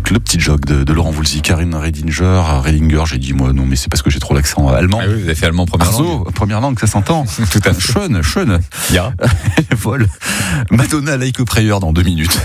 Le petit jog de Laurent Voulzy, Karine Redinger, j'ai dit moi non mais c'est parce que j'ai trop l'accent allemand. Ah oui, vous avez fait allemand première langue, ça s'entend. Tout à fait. Schön. Ja. Vol. Madonna Like a Prayer dans 2 minutes.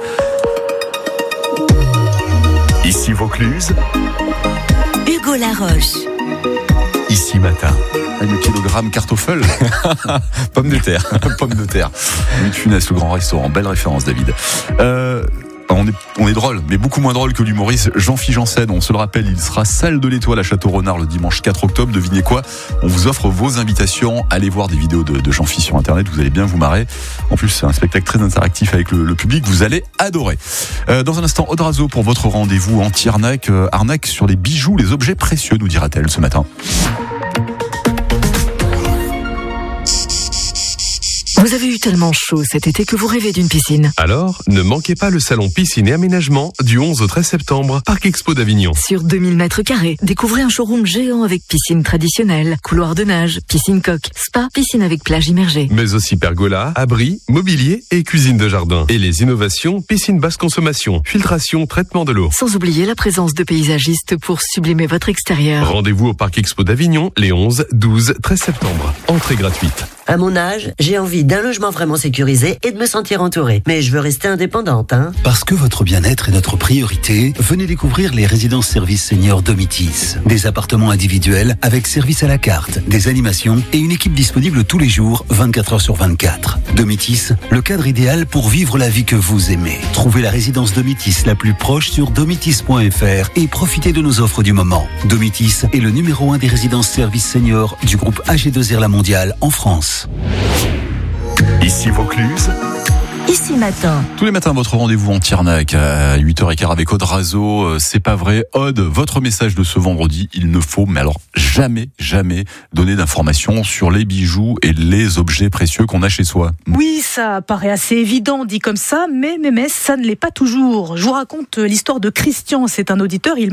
Ici Vaucluse, Hugo Laroche. ici Matin. Le kilogramme Kartoffel. Pomme de terre. Pomme de terre. Louis de Funès, le grand restaurant. Belle référence, David. On est drôle, mais beaucoup moins drôle que l'humoriste Jean-Philippe Janssen. On se le rappelle, il sera salle de l'Étoile à Château-Renard le dimanche 4 octobre. Devinez quoi ? On vous offre vos invitations. Allez voir des vidéos de Jean-Philippe sur Internet, vous allez bien vous marrer. En plus, c'est un spectacle très interactif avec le public, vous allez adorer. Dans un instant, Audrazo pour votre rendez-vous anti-arnaque. Arnaque sur les bijoux, les objets précieux, nous dira-t-elle ce matin. Vous avez eu tellement chaud cet été que vous rêvez d'une piscine. Alors, ne manquez pas le salon piscine et aménagement du 11 au 13 septembre, Parc Expo d'Avignon. Sur 2000 mètres carrés, découvrez un showroom géant avec piscine traditionnelle, couloir de nage, piscine coque, spa, piscine avec plage immergée. Mais aussi pergola, abri, mobilier et cuisine de jardin. Et les innovations, piscine basse consommation, filtration, traitement de l'eau. Sans oublier la présence de paysagistes pour sublimer votre extérieur. Rendez-vous au Parc Expo d'Avignon les 11, 12, 13 septembre. Entrée gratuite. À mon âge, j'ai envie d'un logement vraiment sécurisé et de me sentir entourée. Mais je veux rester indépendante, hein. Parce que votre bien-être est notre priorité, venez découvrir les résidences services seniors Domitis. Des appartements individuels avec service à la carte, des animations et une équipe disponible tous les jours, 24 heures sur 24. Domitis, le cadre idéal pour vivre la vie que vous aimez. Trouvez la résidence Domitis la plus proche sur domitis.fr et profitez de nos offres du moment. Domitis est le numéro 1 des résidences services seniors du groupe AG2R La Mondiale en France. Ici Vaucluse, Ici Matin. Tous les matins, votre rendez-vous anti-arnaque à 8h15 avec Audrazo. C'est pas vrai. Aude, votre message de ce vendredi, il ne faut, mais alors jamais donner d'informations sur les bijoux et les objets précieux qu'on a chez soi. Oui, ça paraît assez évident dit comme ça, mais ça ne l'est pas toujours. Je vous raconte l'histoire de Christian, c'est un auditeur, il